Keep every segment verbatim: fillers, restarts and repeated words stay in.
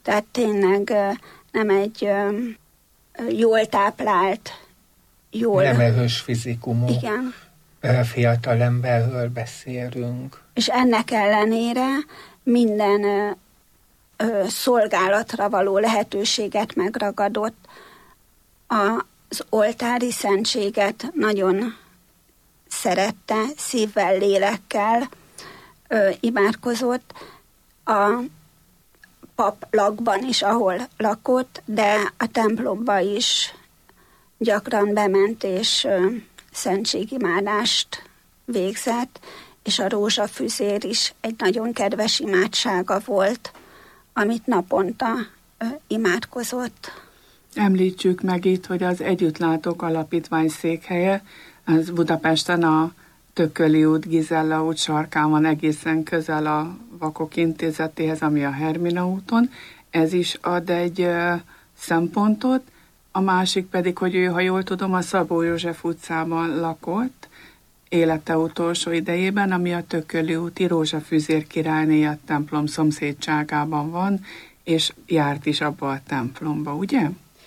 Tehát tényleg nem egy jól táplált, jól... Nem erős fizikumú igen. fiatal emberről beszélünk. És ennek ellenére minden ö, ö, szolgálatra való lehetőséget megragadott. Az oltári szentséget nagyon szerette, szívvel, lélekkel ö, imádkozott. A paplakban is, ahol lakott, de a templomba is gyakran bement, és ö, szentségimádást végzett, és a rózsafüzér is egy nagyon kedves imádsága volt, amit naponta ö, imádkozott. Említsük meg itt, hogy az Együttlátók Alapítvány székhelye, az Budapesten a Tököli út, Gizella út sarkán van, egészen közel a Vakok Intézetéhez, ami a Hermina úton. Ez is ad egy ö, szempontot. A másik pedig, hogy ő, ha jól tudom, a Szabó József utcában lakott élete utolsó idejében, ami a Tököli úti Rózsafüzér királyné a templom szomszédságában van, és járt is abba a templomba, ugye?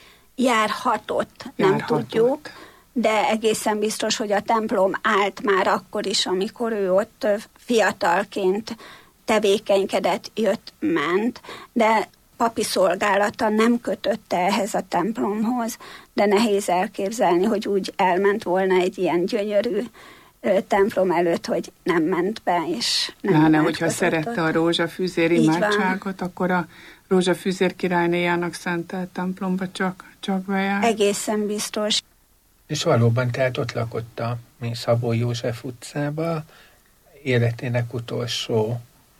Járhatott, nem Járhatott. tudjuk, de egészen biztos, hogy a templom állt már akkor is, amikor ő ott fiatalként tevékenykedett, jött, ment, de papi szolgálata nem kötötte ehhez a templomhoz, de nehéz elképzelni, hogy úgy elment volna egy ilyen gyönyörű ö, templom előtt, hogy nem ment be, és nem Láne, ment hogyha ott. szerette a rózsafüzér imádságot, akkor a rózsafüzér királynéjának szentelt templomba csak, csak bejár. Egészen biztos. És valóban, tehát ott lakott a Szabó József utcába, életének utolsó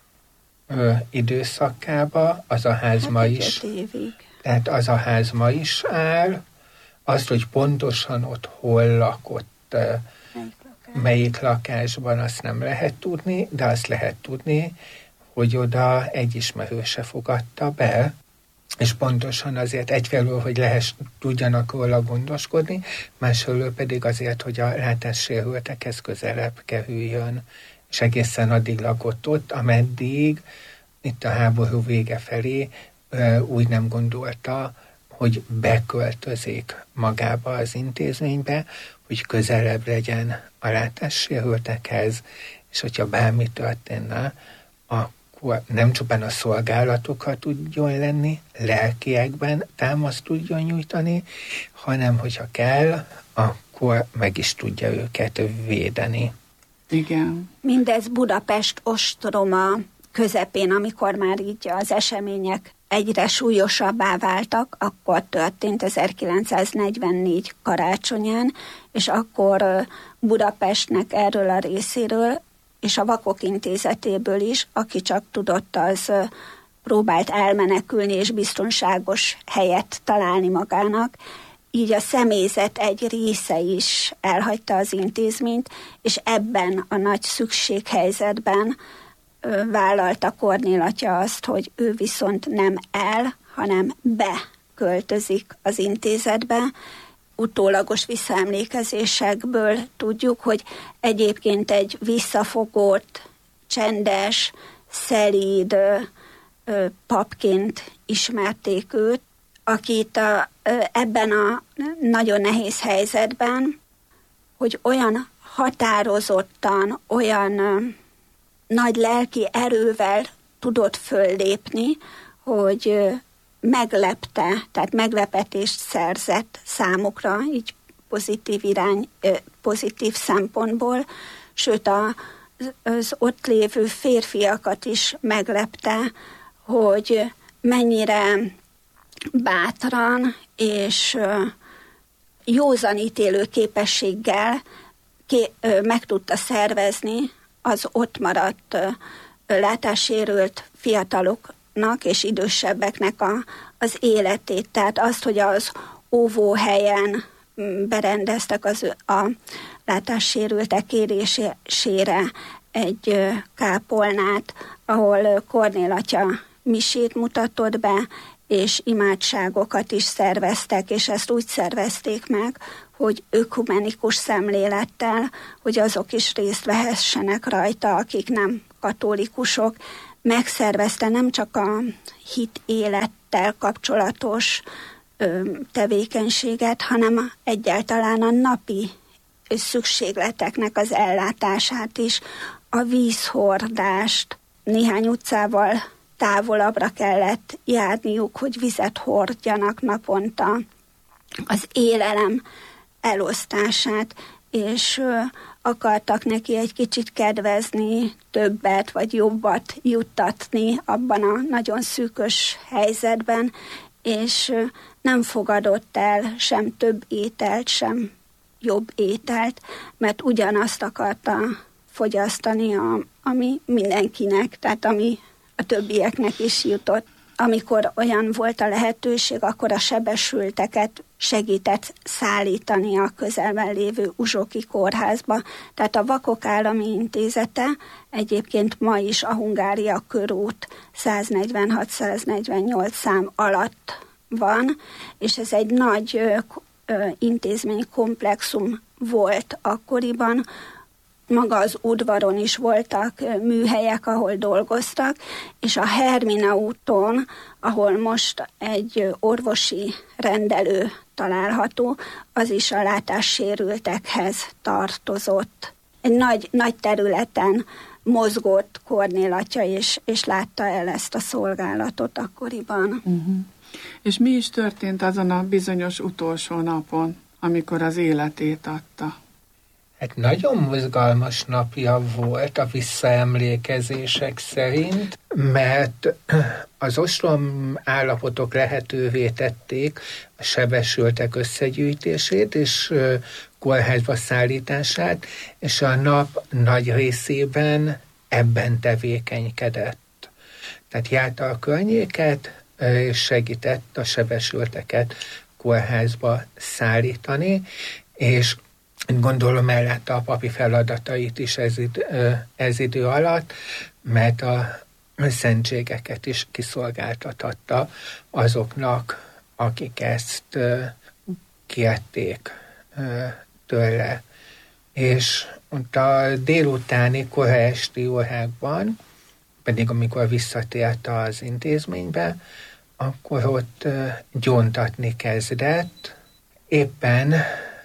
ö, időszakába, az a ház hát ma is. Évig. Tehát az a ház ma is áll. Azt, hogy pontosan ott hol lakott, ö, Melyik lakás? melyik lakásban, azt nem lehet tudni, de azt lehet tudni, hogy oda egy ismerőse fogadta be, és pontosan azért egyfelől, hogy lehess, tudjanak róla gondoskodni, másfelől pedig azért, hogy a látássérültekhez közelebb kerüljön, és egészen addig lakott ott, ameddig itt a háború vége felé úgy nem gondolta, hogy beköltözik magába az intézménybe, hogy közelebb legyen a látássérültekhez, és hogyha bármi történne, akkor nem csupán a szolgálatokat tudjon lenni, lelkiekben támaszt tudjon nyújtani, hanem hogyha kell, akkor meg is tudja őket védeni. Igen. Mindez Budapest ostroma közepén, amikor már így az események egyre súlyosabbá váltak, akkor történt ezerkilencszáznegyvennégy karácsonyán, és akkor Budapestnek erről a részéről, és a Vakok Intézetéből is, aki csak tudott, az próbált elmenekülni és biztonságos helyet találni magának. Így a személyzet egy része is elhagyta az intézményt, és ebben a nagy szükséghelyzetben vállalta Kornél atya azt, hogy ő viszont nem el, hanem beköltözik az intézetbe. Utólagos visszaemlékezésekből tudjuk, hogy egyébként egy visszafogott, csendes, szelíd papként ismerték őt, akit a, ebben a nagyon nehéz helyzetben, hogy olyan határozottan, olyan nagy lelki erővel tudott föllépni, hogy meglepte, tehát meglepetést szerzett számukra, így pozitív irány, pozitív szempontból, sőt a, az ott lévő férfiakat is meglepte, hogy mennyire bátran és józanítélő képességgel meg tudta szervezni az ott maradt látássérült fiataloknak és idősebbeknek a, az életét. Tehát azt, hogy az óvóhelyen berendeztek az, a látássérültek kérésére egy kápolnát, ahol Kornél atya misét mutatott be, és imádságokat is szerveztek, és ezt úgy szervezték meg, hogy ökumenikus szemlélettel, hogy azok is részt vehessenek rajta, akik nem katolikusok, megszervezte nem csak a hit élettel kapcsolatos ö, tevékenységet, hanem egyáltalán a napi szükségleteknek az ellátását is, a vízhordást. Néhány utcával távolabbra kellett járniuk, hogy vizet hordjanak naponta, az élelem elosztását, és ö, akartak neki egy kicsit kedvezni, többet vagy jobbat juttatni abban a nagyon szűkös helyzetben, és ö, nem fogadott el sem több ételt, sem jobb ételt, mert ugyanazt akarta fogyasztani, a, ami mindenkinek, tehát ami a többieknek is jutott. Amikor olyan volt a lehetőség, akkor a sebesülteket segített szállítani a közelben lévő Uzsoki kórházba. Tehát a Vakok Állami Intézete egyébként ma is a Hungária körút száznegyvenhat száznegyvennyolc szám alatt van, és ez egy nagy ö, ö, intézménykomplexum volt akkoriban. Maga az udvaron is voltak műhelyek, ahol dolgoztak, és a Hermina úton, ahol most egy orvosi rendelő található, az is a látássérültekhez tartozott. Egy nagy, nagy területen mozgott Kornél atya, és, és látta el ezt a szolgálatot akkoriban. Uh-huh. És mi is történt azon a bizonyos utolsó napon, amikor az életét adta? Hát nagyon mozgalmas napja volt a visszaemlékezések szerint, mert az ostrom állapotok lehetővé tették a sebesültek összegyűjtését és kórházba szállítását, és a nap nagy részében ebben tevékenykedett. Tehát járta a környéket, és segített a sebesülteket kórházba szállítani, és gondolom ellátta a papi feladatait is ez, id, ez idő alatt, mert a szentségeket is kiszolgáltathatta azoknak, akik ezt kérték tőle. És ott a délutáni, kora esti órákban, pedig amikor visszatért az intézménybe, akkor ott gyóntatni kezdett. Éppen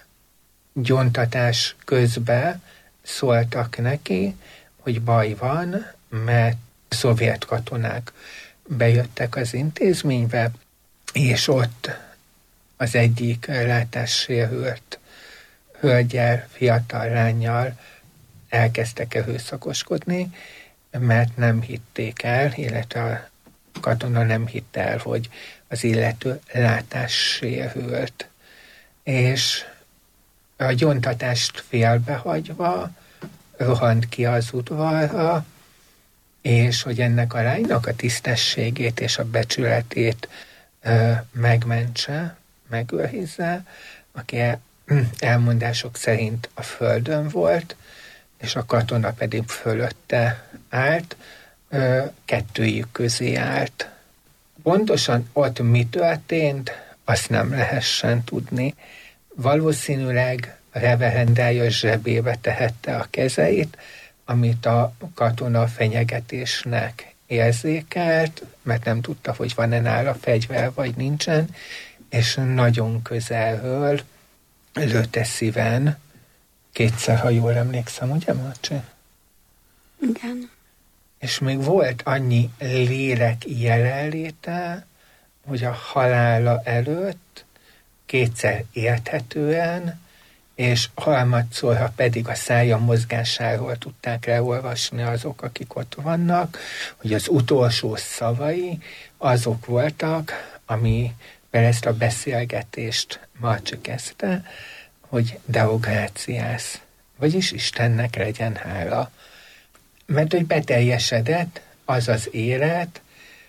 gyóntatás közben szóltak neki, hogy baj van, mert szovjet katonák bejöttek az intézménybe, és ott az egyik látássérült hölgyel, fiatal lánnyal elkezdtek erőszakoskodni, mert nem hitték el, illetve a katona nem hitte el, hogy az illető látássérült. És a gyóntatást félbehagyva rohant ki az udvarra, és hogy ennek a lánynak a tisztességét és a becsületét ö, megmentse, megőrizze, aki elmondások szerint a földön volt, és a katona pedig fölötte állt, ö, kettőjük közé állt. Pontosan ott mi történt, azt nem lehessen tudni. Valószínűleg a reverendája zsebébe tehette a kezeit, amit a katona fenyegetésnek érzékelt, mert nem tudta, hogy van-e nála fegyver, vagy nincsen, és nagyon közelről lőtte szíven, kétszer, ha jól emlékszem, ugye, Marcsi? Igen. És még volt annyi lélek jelenléte, hogy a halála előtt kétszer érthetően, és harmadszorra pedig a szája mozgásáról tudták leolvasni azok, akik ott vannak, hogy az utolsó szavai azok voltak, ami ezt a beszélgetést Marcsi kezdte, hogy Deo gratias, vagyis Istennek legyen hála. Mert hogy beteljesedett az az élet,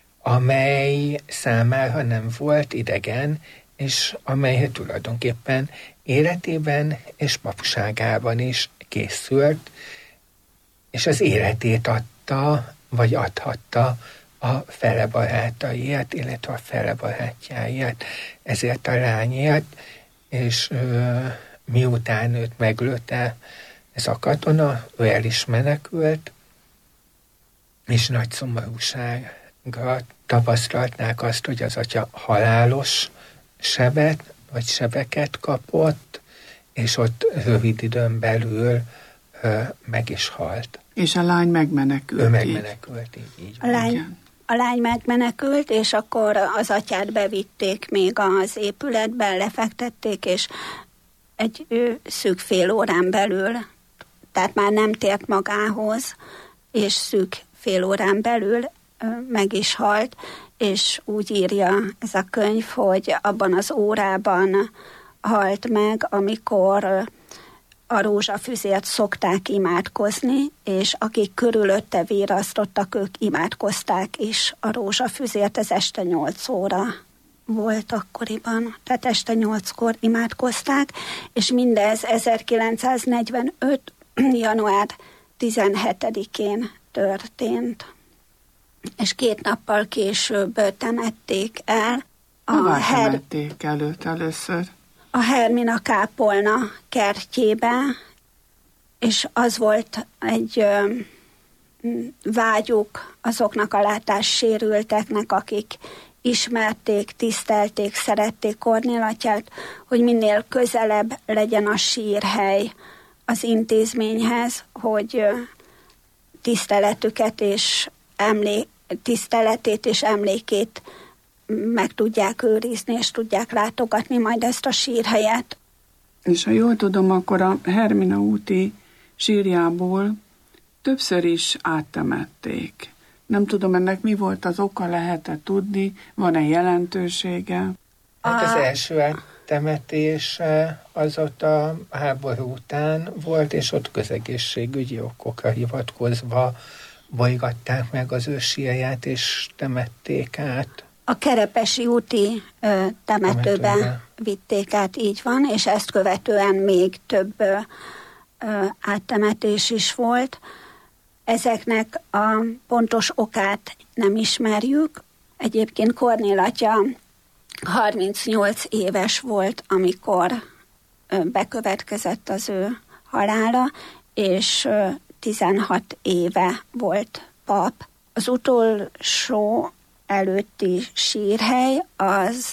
amely számára nem volt idegen, és amely tulajdonképpen életében és papságában is készült, és az életét adta, vagy adhatta a fele barátaiért, illetve a fele barátjáért, ezért a lányért, és ö, miután őt meglőtte ez a katona, ő el is menekült, és nagy szomorúsággal tapasztalták azt, hogy az atya halálos sebet, vagy sebeket kapott, és ott rövid időn belül ö, meg is halt. És a lány megmenekült. Ő megmenekült, így, így a lány, a lány megmenekült, és akkor az atyát bevitték még az épületben, lefektették, és egy ő, szűk fél órán belül, tehát már nem tért magához, és szűk fél órán belül ö, meg is halt, és úgy írja ez a könyv, hogy abban az órában halt meg, amikor a rózsafüzért szokták imádkozni, és akik körülötte virrasztottak, ők imádkozták is a rózsafüzért, ez este nyolc óra volt akkoriban, tehát este nyolckor imádkozták, és mindez ezerkilencszáznegyvenöt. január tizenhetedikén történt. És két nappal később temették el. A Her- temették előtt először? A Hermina kápolna kertjébe, és az volt egy ö, vágyuk azoknak a látássérülteknek, akik ismerték, tisztelték, szerették Kornél atyát, hogy minél közelebb legyen a sírhely az intézményhez, hogy ö, tiszteletüket és emlék, tiszteletét és emlékét meg tudják őrizni, és tudják látogatni majd ezt a sírhelyet. És ha jól tudom, akkor a Hermina úti sírjából többször is áttemették. Nem tudom, ennek mi volt az oka, lehet-e tudni, van-e jelentősége? Hát az első áttemetés az ott a háború után volt, és ott közegészségügyi okokra hivatkozva bolygatták meg az ő sírját, és temették át. A Kerepesi úti ö, temetőbe, temetőbe vitték át, így van, és ezt követően még több ö, ö, áttemetés is volt. Ezeknek a pontos okát nem ismerjük. Egyébként Kornél atya harmincnyolc éves volt, amikor ö, bekövetkezett az ő halála, és ö, tizenhat éve volt pap. Az utolsó előtti sírhely az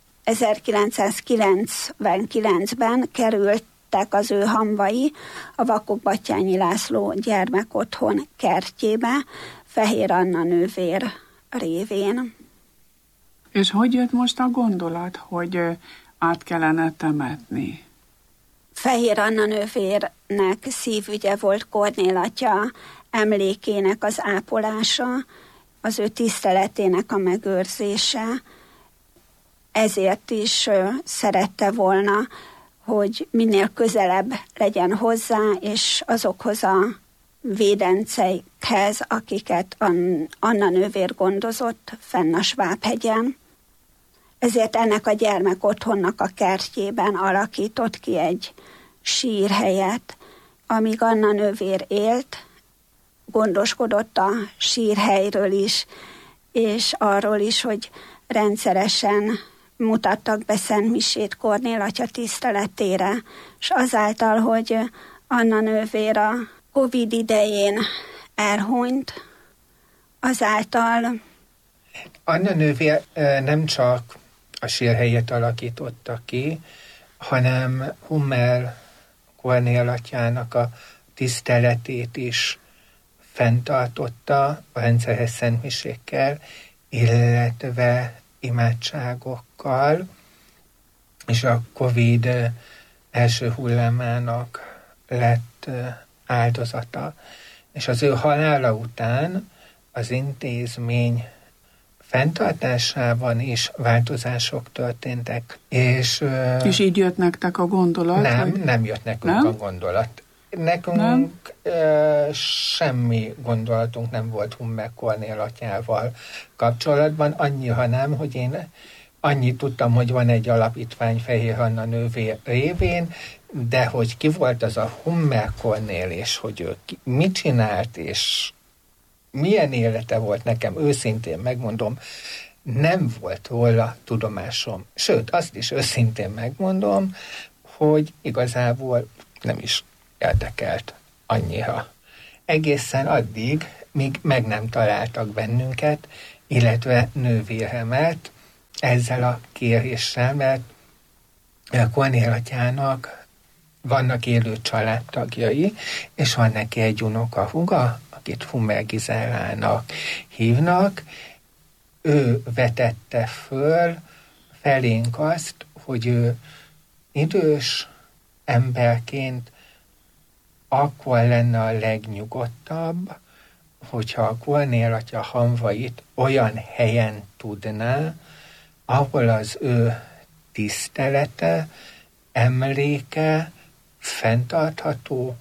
ezerkilencszázkilencvenkilencben kerültek az ő hamvai a Vakok-Batthyányi László gyermekotthon kertjébe, Fehér Anna nővér révén. És hogy jött most a gondolat, hogy át kellene temetni? Fehér Anna nővérnek szívügye volt Kornél atya emlékének az ápolása, az ő tiszteletének a megőrzése. Ezért is ö, szerette volna, hogy minél közelebb legyen hozzá, és azokhoz a védenceikhez, akiket Anna nővér gondozott fenn a Svábhegyen. Ezért ennek a gyermekotthonnak a kertjében alakított ki egy sírhelyet, amíg Anna nővér élt, gondoskodott a sírhelyről is, és arról is, hogy rendszeresen mutattak be szentmisét Kornél atya tiszteletére, és azáltal, hogy Anna nővér a Covid idején elhunyt, azáltal... Anna nővér nem csak a sírhelyet alakította ki, hanem Hummel Kornél atyának a tiszteletét is fenntartotta a rendszeres szentmisékkel, illetve imádságokkal, és a Covid első hullámának lett áldozata. És az ő halála után az intézmény fenntartásában is változások történtek. És, és így jött nektek a gondolat? Nem, vagy? nem jött nekünk nem? a gondolat. Nekünk nem? Uh, semmi gondolatunk nem volt Hummel Kornél atyával kapcsolatban, annyi, ha nem, hogy én annyit tudtam, hogy van egy alapítvány Fehér Anna nővér révén, de hogy ki volt az a Hummel Kornél, és hogy ő ki, mit csinált, és milyen élete volt nekem, őszintén megmondom, nem volt róla tudomásom. Sőt, azt is őszintén megmondom, hogy igazából nem is érdekelt annyira. egészen addig, míg meg nem találtak bennünket, illetve nővéremet ezzel a kéréssel, mert Kornél atyának vannak élő családtagjai, és van neki egy unokahuga, akit Hummel Gizellának hívnak. Ő vetette föl felénk azt, hogy ő idős emberként akkor lenne a legnyugodtabb, hogyha a Kornél atya hamvait olyan helyen tudná, ahol az ő tisztelete, emléke fenntartható,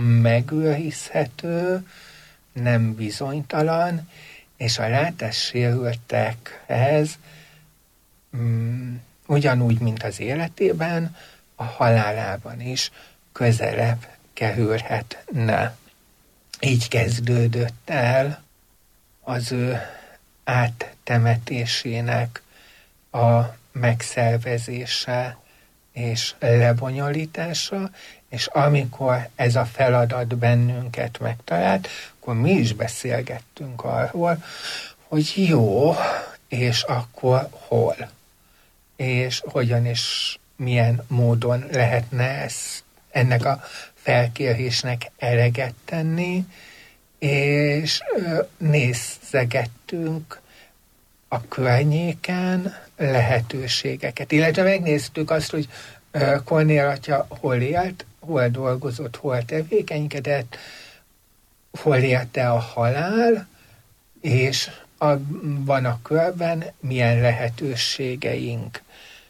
megőrizhető, nem bizonytalan, és a látássérültekhez mm, ugyanúgy, mint az életében, a halálában is közelebb kerülhetne. Így kezdődött el az ő áttemetésének a megszervezése és lebonyolítása, és amikor ez a feladat bennünket megtalált, akkor mi is beszélgettünk arról, hogy jó, és akkor hol? És hogyan és milyen módon lehetne ezt, ennek a felkérésnek eleget tenni, és nézegettünk a környéken lehetőségeket. Illetve megnéztük azt, hogy Kornél atya hol élt, hol dolgozott, hol tevékenykedett, hol érte a halál, és abban a körben milyen lehetőségeink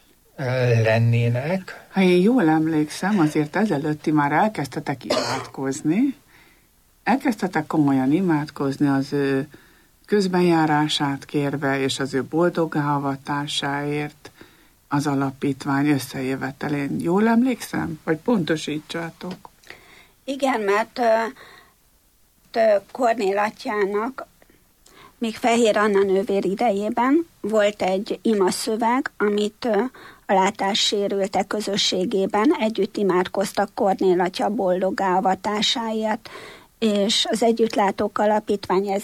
lennének. Ha én jól emlékszem, azért ezelőtt ti már elkezdtetek imádkozni, elkezdtetek komolyan imádkozni az ő közbenjárását kérve, és az ő boldoggá-avatásáért az alapítvány összejövetelén. Jól emlékszem? Vagy pontosítsátok? Igen, mert Kornél atyának még Fehér Anna nővér idejében volt egy imaszöveg, amit a látássérültek közösségében együtt imádkoztak Kornél atya boldoggá avatásáért, és az Együttlátók Alapítvány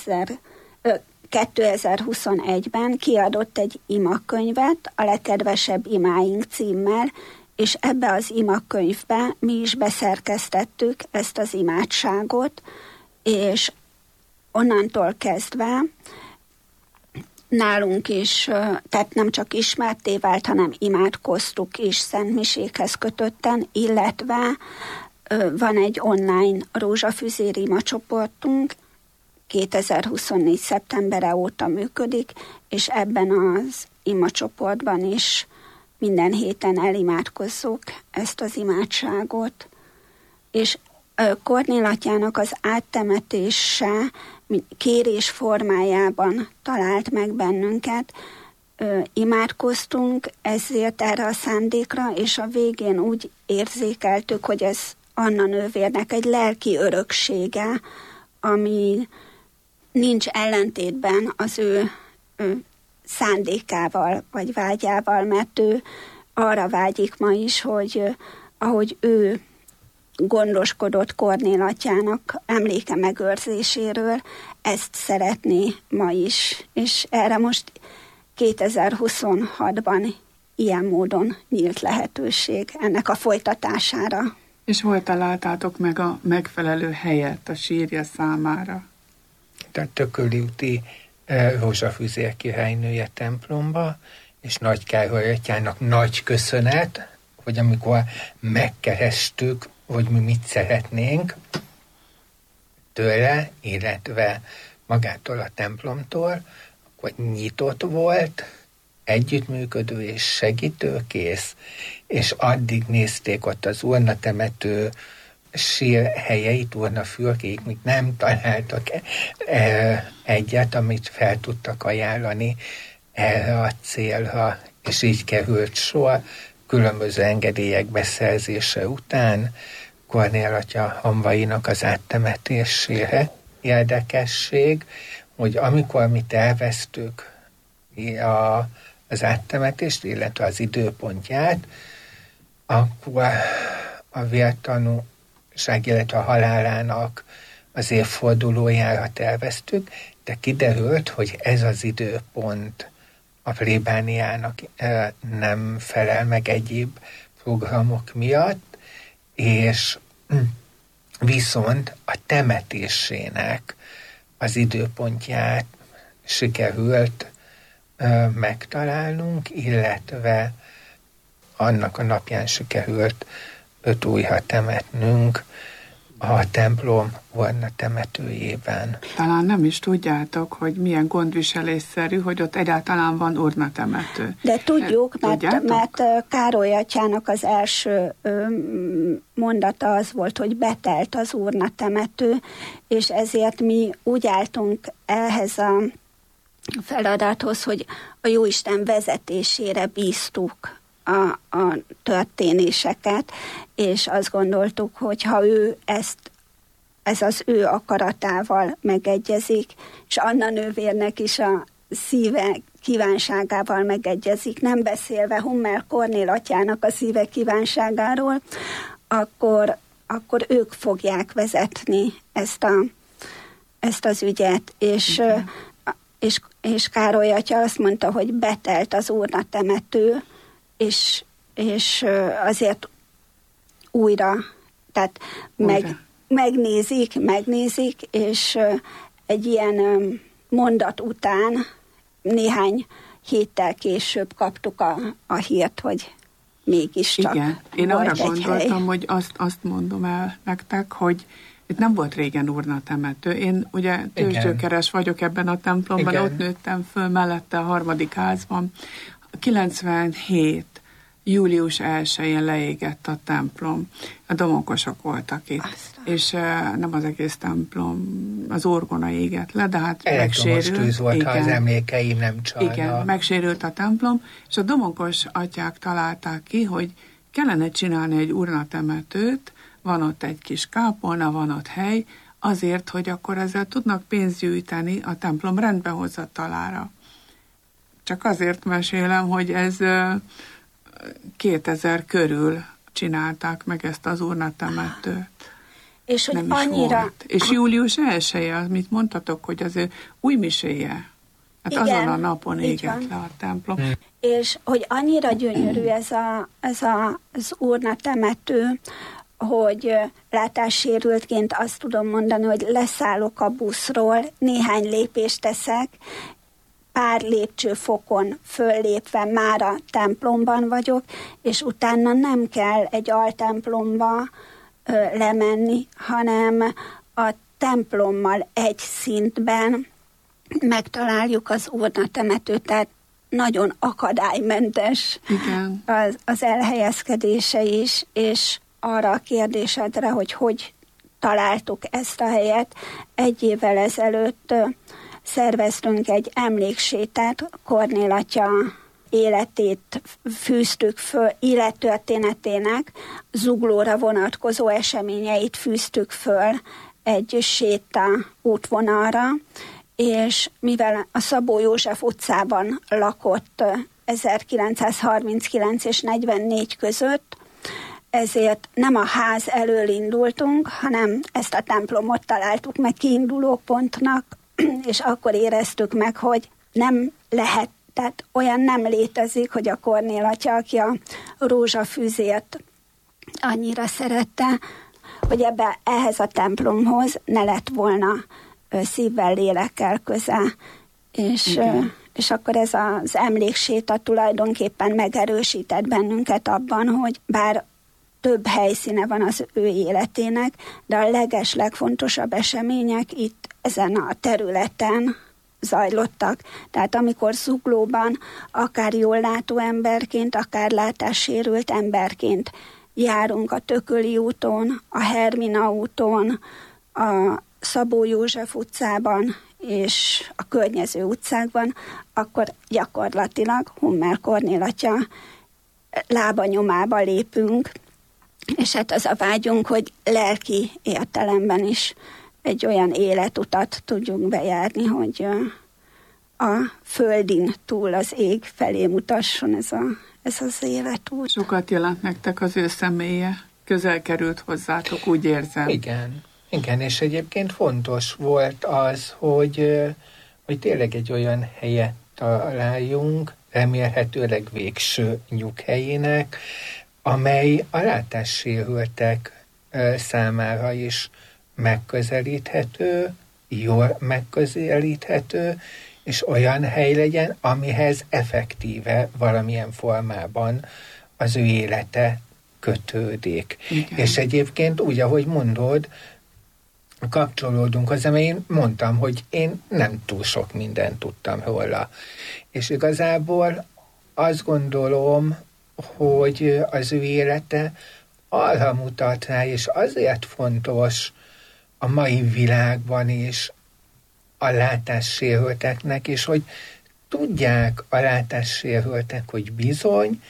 kétezer-huszonegyben kiadott egy imakönyvet, a Legkedvesebb imáink címmel, és ebbe az imakönyvbe mi is beszerkesztettük ezt az imádságot, és onnantól kezdve nálunk is, tehát nem csak ismertté vált, hanem imádkoztuk is szentmisékhez kötötten, illetve van egy online rózsafüzér imacsoportunk, kétezer-huszonnégy szeptembere óta működik, és ebben az imacsoportban is minden héten elimádkozzuk ezt az imádságot. És Kornél atyának az áttemetése kérés formájában talált meg bennünket, imádkoztunk ezért erre a szándékra, és a végén úgy érzékeltük, hogy ez Anna nővérnek egy lelki öröksége, ami nincs ellentétben az ő, ő szándékával, vagy vágyával, mert ő arra vágyik ma is, hogy ahogy ő gondoskodott Kornél atyának emléke megőrzéséről, ezt szeretné ma is. És erre most kétezer-huszonhatban ilyen módon nyílt lehetőség ennek a folytatására. És hol találtátok meg a megfelelő helyet a sírja számára? A Tököli úti e, Rózsafüzér királynője templomba, és Nagy Károly atyának nagy köszönet, hogy amikor megkerestük, hogy mi mit szeretnénk tőle, illetve magától a templomtól, akkor nyitott volt, együttműködő és segítőkész, és addig nézték ott az urnatemető sírhelyeit, urnafülkéig, míg nem találtak egyet, amit fel tudtak ajánlani erre a célra, és így került sor különböző engedélyek beszerzése után Kornél atya hamvainak az áttemetésére. Érdekesség, hogy amikor mi terveztük a, az áttemetést, illetve az időpontját, akkor a vértanúság, illetve a halálának az évfordulójára terveztük, de kiderült, hogy ez az időpont a plébániának nem felel meg egyéb programok miatt, és viszont a temetésének az időpontját sikerült ö, megtalálnunk, illetve annak a napján sikerült öt újra temetnünk a templom Urna temetőjében. Talán nem is tudjátok, hogy milyen gondviselésszerű, hogy ott egyáltalán van Urna temető. De tudjuk, mert, mert Károly atyának az első mondata az volt, hogy betelt az Urna temető, és ezért mi úgy álltunk ehhez a feladathoz, hogy a Jóisten vezetésére bíztuk A, a történéseket, és azt gondoltuk, hogy ha ő ezt, ez az ő akaratával megegyezik, és Anna nővérnek is a szíve kívánságával megegyezik, nem beszélve Hummel Kornél atyának a szíve kívánságáról, akkor, akkor ők fogják vezetni ezt, a, ezt az ügyet, és, okay. és, és Károly atya azt mondta, hogy betelt az Urna temető, És, és azért újra, tehát meg, megnézik, megnézik, és egy ilyen mondat után néhány héttel később kaptuk a, a hírt, hogy mégiscsak Igen, én arra gondoltam, hely. hogy azt, azt mondom el nektek, hogy itt nem volt régen Urna temető. Én ugye tőzsgyökeres vagyok ebben a templomban, Igen. ott nőttem föl, mellette a harmadik házban. kilencvenhét július elsején leégett a templom. A domokosok voltak itt. Aztán. És uh, nem az egész templom, az orgona égett le, de hát megsérült. Tűz volt, igen, ha az emlékeim nem csalnak. Igen, megsérült a templom, és a domokos atyák találták ki, hogy kellene csinálni egy urna temetőt, van ott egy kis kápolna, van ott hely, azért, hogy akkor ezzel tudnak pénzt gyűjteni a templom rendbehozatalára. Csak azért mesélem, hogy ez kétezer körül csinálták meg ezt az urna temetőt. És hogy nem annyira... Volt. És július elseje, amit mondtatok, hogy az ő új miséje. Hát igen, azon a napon égett le a templom. Hmm. És hogy annyira gyönyörű ez, a, ez a, az urna temető, hogy látássérültként azt tudom mondani, hogy leszállok a buszról, néhány lépést teszek, pár lépcsőfokon föllépve már a templomban vagyok, és utána nem kell egy altemplomba ö, lemenni, hanem a templommal egy szintben megtaláljuk az urna temetőt, tehát nagyon akadálymentes Igen. Az, az elhelyezkedése is, és arra a kérdésedre, hogy hogy találtuk ezt a helyet, egy évvel ezelőtt szerveztünk egy emléksétát, Kornél atya életét fűztük föl, élettörténetének Zuglóra vonatkozó eseményeit fűztük föl egy séta útvonalra, és mivel a Szabó József utcában lakott ezerkilencszázharminckilenc és negyvennégy között, ezért nem a ház elől indultunk, hanem ezt a templomot találtuk meg kiindulópontnak, és akkor éreztük meg, hogy nem lehet, tehát olyan nem létezik, hogy a Kornél atya, aki a rózsafűzért annyira szerette, hogy ebbe, ehhez a templomhoz ne lett volna szívvel, lélekkel köze. És, és akkor ez az emlékséta tulajdonképpen megerősített bennünket abban, hogy bár több helyszíne van az ő életének, de a leges, legfontosabb események itt ezen a területen zajlottak. Tehát amikor Zuglóban akár jól látó emberként, akár látássérült emberként járunk a Tököli úton, a Hermina úton, a Szabó József utcában és a környező utcákban, akkor gyakorlatilag Hummel Kornél atya lábanyomába lépünk, és hát az a vágyunk, hogy lelki értelemben is egy olyan életutat tudjunk bejárni, hogy a földin túl az ég felé mutasson ez, a, ez az életút. Sokat jelent nektek az ő személye, közel került hozzátok, úgy érzem. Igen. Igen, és egyébként fontos volt az, hogy, hogy tényleg egy olyan helyet találjunk, remélhetőleg végső nyughelyének, amely a látássérültek számára is megközelíthető, jól megközelíthető, és olyan hely legyen, amihez effektíve valamilyen formában az ő élete kötődik. Igen. És egyébként úgy, ahogy mondod, kapcsolódunk hozzá, mert én mondtam, hogy én nem túl sok mindent tudtam róla. És igazából azt gondolom, hogy az ő élete arra mutat rá, és azért fontos a mai világban is a látássérülteknek, és hogy tudják a látássérültek, hogy bizony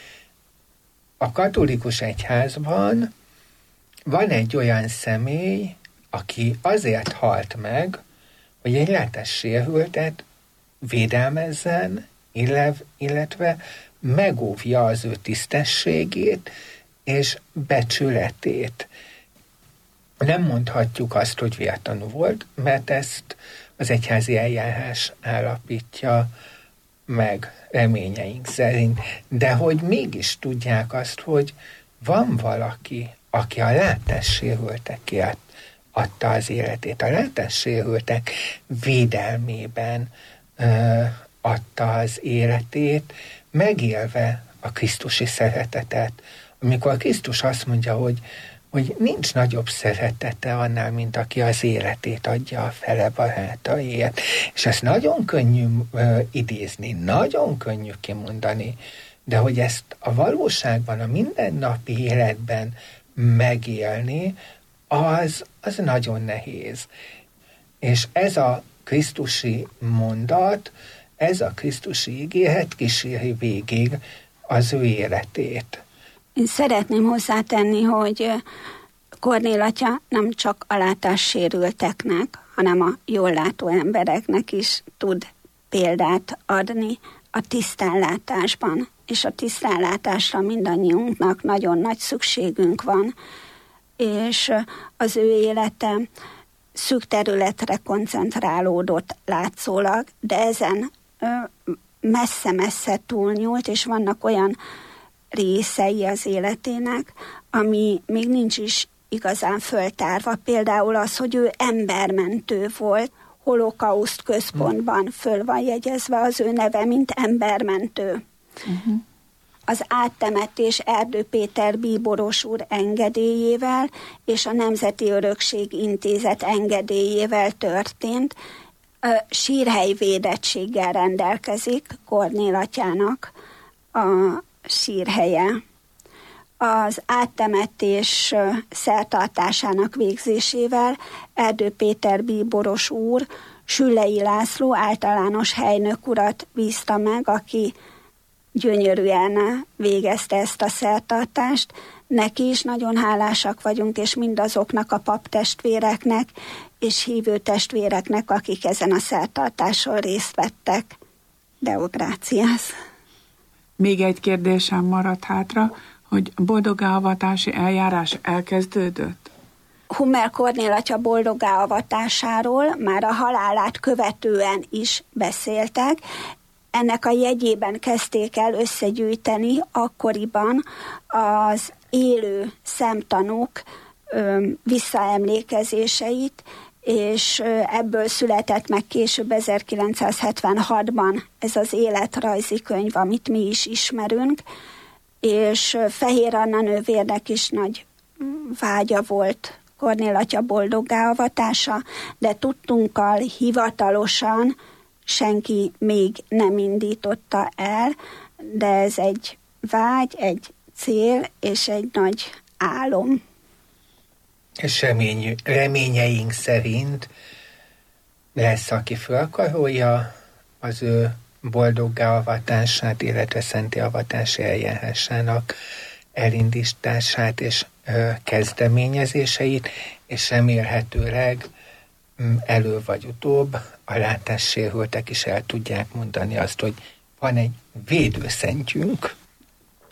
a katolikus egyházban van egy olyan személy, aki azért halt meg, hogy egy látássérültet védelmezzen, illetve megóvja az ő tisztességét és becsületét. Nem mondhatjuk azt, hogy véletlenül volt, mert ezt az egyházi eljárás állapítja meg reményeink szerint. De hogy mégis tudják azt, hogy van valaki, aki a látássérültekért adta az életét, a látássérültek védelmében ö, adta az életét, megélve a krisztusi szeretetet. Amikor Krisztus azt mondja, hogy, hogy nincs nagyobb szeretete annál, mint aki az életét adja a fele barátaiért. És ezt nagyon könnyű ö, idézni, nagyon könnyű kimondani, de hogy ezt a valóságban, a mindennapi életben megélni, az, az nagyon nehéz. És ez a krisztusi mondat, ez a krisztusi ígéret kíséri végig az ő életét. Én szeretném hozzátenni, hogy Kornél atya nem csak a látássérülteknek, hanem a jól látó embereknek is tud példát adni a tisztánlátásban. És a tisztánlátásra mindannyiunknak nagyon nagy szükségünk van, és az ő élete szűk területre koncentrálódott látszólag, de ezen messze-messze túlnyúlt, és vannak olyan részei az életének, ami még nincs is igazán föltárva. Például az, hogy ő embermentő volt, holokauszt központban föl van jegyezve az ő neve, mint embermentő. Uh-huh. Az áttemetés Erdő Péter bíboros úr engedélyével és a Nemzeti Örökség Intézet engedélyével történt. Sírhely védettséggel rendelkezik Kornél atyának a sírhelye. Az áttemetés szertartásának végzésével Erdő Péter bíboros úr Süllei László általános helynök urat bízta meg, aki gyönyörűen végezte ezt a szertartást. Neki is nagyon hálásak vagyunk, és mindazoknak a paptestvéreknek és hívő testvéreknek, akik ezen a szertartáson részt vettek. Deo gratias. Még egy kérdésem maradt hátra, hogy boldogáavatási eljárás elkezdődött? Hummel Kornél atya boldogáavatásáról már a halálát követően is beszéltek. Ennek a jegyében kezdték el összegyűjteni akkoriban az élő szemtanúk ö, visszaemlékezéseit, és ebből született meg később ezerkilencszázhetvenhatban ez az életrajzi könyv, amit mi is ismerünk, és Fehér Anna nővérnek is nagy vágya volt Kornél atya boldogáavatása, de tudtunkkal hivatalosan senki még nem indította el, de ez egy vágy, egy cél és egy nagy álom. És remény, reményeink szerint lesz, aki fölkarolja az ő boldoggá avatását, illetve szentté avatási eljárásának elindítását és ö, kezdeményezéseit, és remélhetőleg elő vagy utóbb a látássérültek is el tudják mondani azt, hogy van egy védőszentjünk.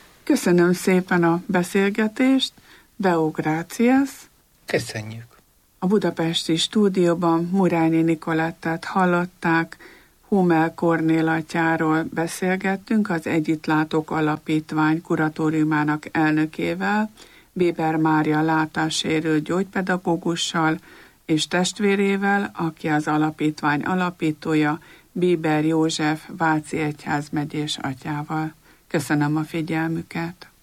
Köszönöm szépen a beszélgetést, Deo gratias. Köszönjük. A budapesti stúdióban Murányi Nikolettát hallották, Hummel Kornél atyáról beszélgettünk, az Együttlátók Alapítvány kuratóriumának elnökével, Béber Mária látássérült gyógypedagógussal és testvérével, aki az alapítvány alapítója, Bieber József Váci egyházmegyés atyával. Köszönöm a figyelmüket!